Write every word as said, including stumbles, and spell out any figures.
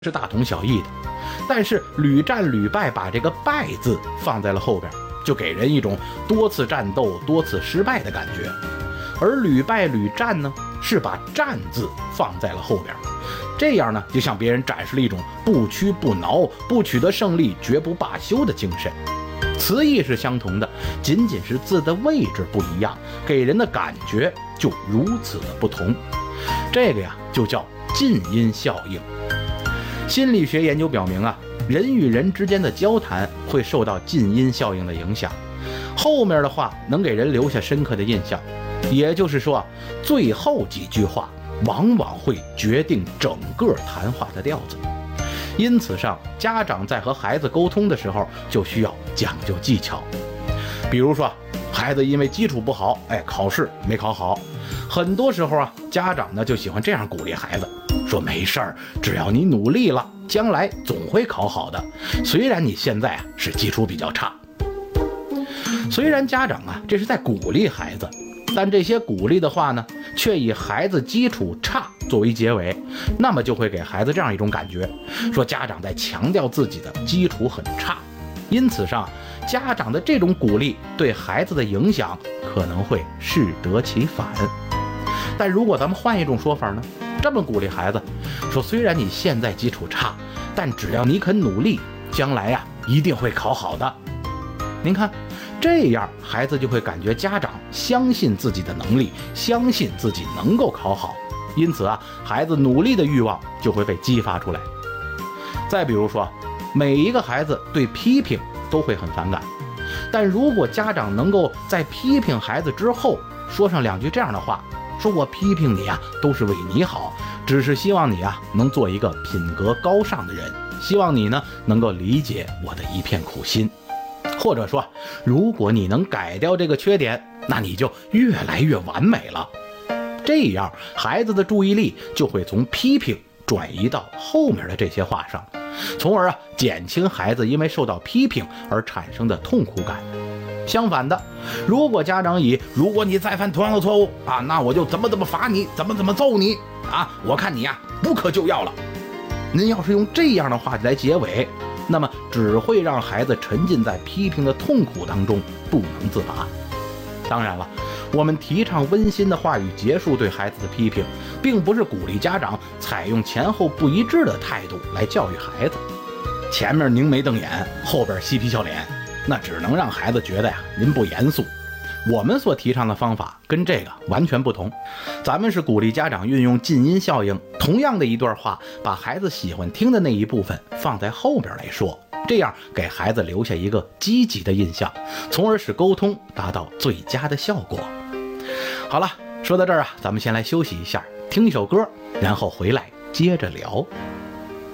是大同小异的。但是屡战屡败把这个败字放在了后边，就给人一种多次战斗多次失败的感觉。而屡败屡战呢，是把战字放在了后边，这样呢就向别人展示了一种不屈不挠，不取得胜利绝不罢休的精神。词义是相同的，仅仅是字的位置不一样，给人的感觉就如此的不同。这个呀就叫近音效应。心理学研究表明啊，人与人之间的交谈会受到近音效应的影响，后面的话能给人留下深刻的印象。也就是说啊，最后几句话往往会决定整个谈话的调子。因此上，家长在和孩子沟通的时候就需要讲究技巧。比如说，孩子因为基础不好，哎，考试没考好，很多时候啊，家长呢就喜欢这样鼓励孩子，说没事儿，只要你努力了，将来总会考好的。虽然你现在啊是基础比较差。虽然家长啊这是在鼓励孩子，但这些鼓励的话呢，却以孩子基础差作为结尾，那么就会给孩子这样一种感觉，说家长在强调自己的基础很差。因此上，家长的这种鼓励对孩子的影响可能会适得其反。但如果咱们换一种说法呢，这么鼓励孩子，说虽然你现在基础差，但只要你肯努力，将来呀一定会考好的。您看，这样孩子就会感觉家长相信自己的能力，相信自己能够考好，因此啊，孩子努力的欲望就会被激发出来。再比如说，每一个孩子对批评都会很反感，但如果家长能够在批评孩子之后说上两句这样的话，说我批评你啊都是为你好，只是希望你啊能做一个品格高尚的人，希望你呢能够理解我的一片苦心。或者说，如果你能改掉这个缺点，那你就越来越完美了。这样孩子的注意力就会从批评转移到后面的这些话上，从而啊减轻孩子因为受到批评而产生的痛苦感。相反的，如果家长以如果你再犯同样的错误啊，那我就怎么怎么罚你，怎么怎么揍你啊，我看你呀、啊、不可救药了。您要是用这样的话来结尾，那么只会让孩子沉浸在批评的痛苦当中不能自拔。当然了，我们提倡温馨的话语结束对孩子的批评，并不是鼓励家长采用前后不一致的态度来教育孩子。前面拧眉瞪眼，后边嬉皮笑脸，那只能让孩子觉得呀您不严肃。我们所提倡的方法跟这个完全不同，咱们是鼓励家长运用近音效应，同样的一段话，把孩子喜欢听的那一部分放在后边来说，这样给孩子留下一个积极的印象，从而使沟通达到最佳的效果。好了，说到这儿啊，咱们先来休息一下，听一首歌，然后回来接着聊。